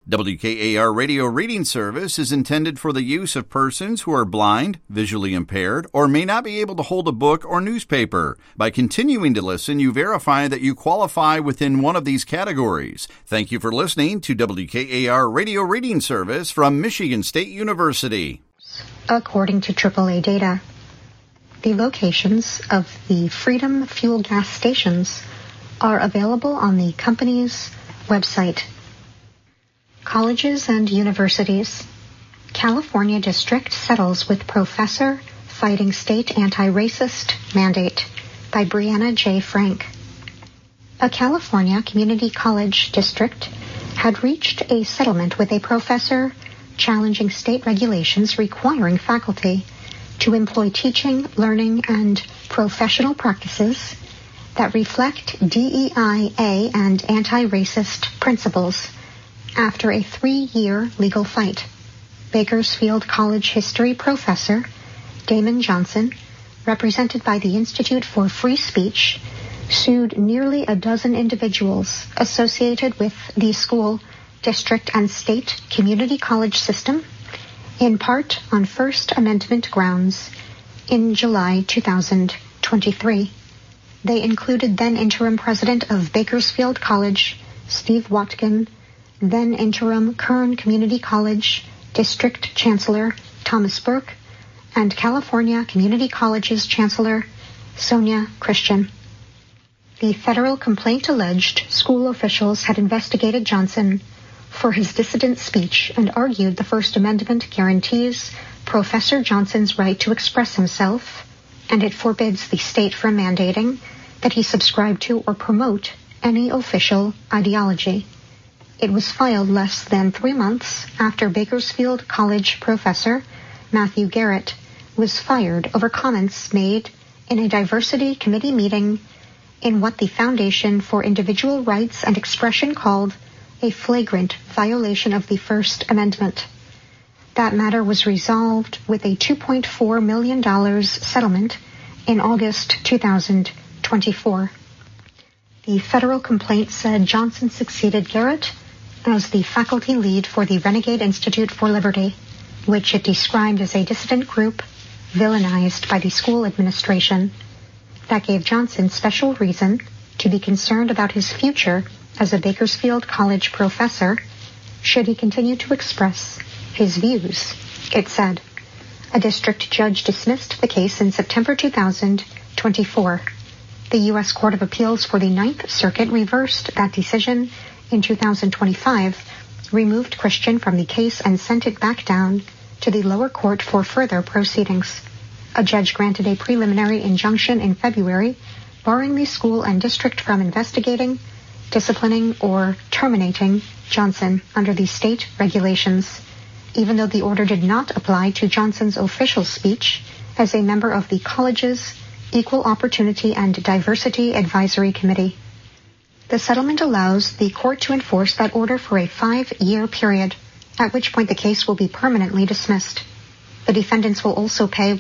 WKAR Radio Reading Service is intended for the use of persons who are blind, visually impaired, or may not be able to hold a book or newspaper. By continuing to listen, you verify that you qualify within one of these categories. Thank you for listening to WKAR Radio Reading Service from Michigan State University. According to AAA data, the locations of the Freedom Fuel gas stations are available on the company's website. Colleges and universities. California district settles with professor fighting state anti-racist mandate by Brianna J. Frank. A California community college district had reached a settlement with a professor challenging state regulations requiring faculty to employ teaching, learning, and professional practices that reflect DEIA and anti-racist principles after a 3-year legal fight. Bakersfield College history professor Damon Johnson, represented by the Institute for Free Speech, sued nearly a dozen individuals associated with the school, district, and state community college system, in part on First Amendment grounds, in July 2023. They included then interim president of Bakersfield College, Steve Watkin, then interim Kern Community College District Chancellor Thomas Burke, and California Community College's Chancellor Sonia Christian. The federal complaint alleged school officials had investigated Johnson for his dissident speech and argued the First Amendment guarantees Professor Johnson's right to express himself, and it forbids the state from mandating that he subscribe to or promote any official ideology. It was filed less than 3 months after Bakersfield College professor Matthew Garrett was fired over comments made in a diversity committee meeting in what the Foundation for Individual Rights and Expression called a flagrant violation of the First Amendment. That matter was resolved with a $2.4 million settlement in August 2024. The federal complaint said Johnson succeeded Garrett as the faculty lead for the Renegade Institute for Liberty, which it described as a dissident group villainized by the school administration. That gave Johnson special reason to be concerned about his future as a Bakersfield College professor should he continue to express his views, it said. A district judge dismissed the case in September 2024. The U.S. Court of Appeals for the Ninth Circuit reversed that decision in 2025, removed Christian from the case and sent it back down to the lower court for further proceedings. A judge granted a preliminary injunction in February, barring the school and district from investigating, disciplining, or terminating Johnson under the state regulations, even though the order did not apply to Johnson's official speech as a member of the college's Equal Opportunity and Diversity Advisory Committee. The settlement allows the court to enforce that order for a 5-year period, at which point the case will be permanently dismissed. The defendants will also pay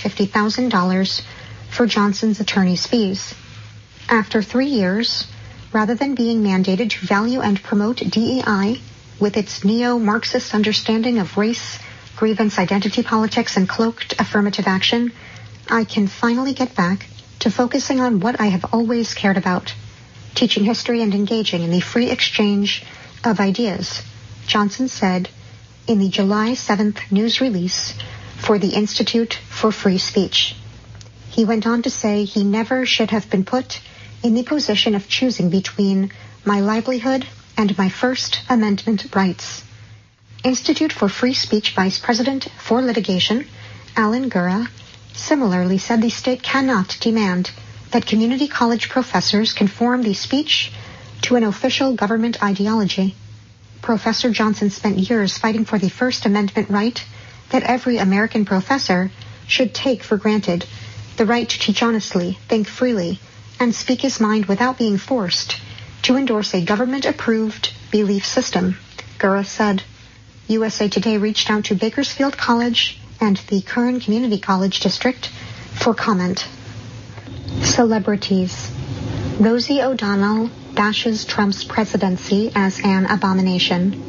$150,000 for Johnson's attorney's fees. After 3 years, rather than being mandated to value and promote DEI with its neo-Marxist understanding of race, grievance identity politics, and cloaked affirmative action, I can finally get back to focusing on what I have always cared about, teaching history and engaging in the free exchange of ideas, Johnson said in the July 7th news release for the Institute for Free Speech. He went on to say he never should have been put in the position of choosing between my livelihood and my First Amendment rights. Institute for Free Speech Vice President for Litigation, Alan Gura, similarly said the state cannot demand that community college professors conform the speech to an official government ideology. Professor Johnson spent years fighting for the First Amendment right that every American professor should take for granted, the right to teach honestly, think freely, and speak his mind without being forced to endorse a government-approved belief system, Gura said. USA Today reached out to Bakersfield College and the Kern Community College District for comment. Celebrities. Rosie O'Donnell bashes Trump's presidency as an abomination.